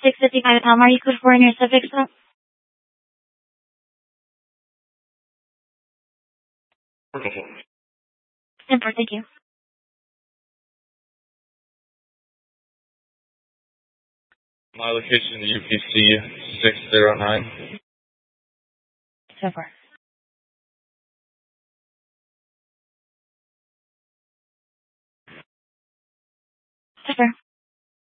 655 Palmar, you could foreign your subject stop. Import, thank you. My location, UPC 609. So far. So far.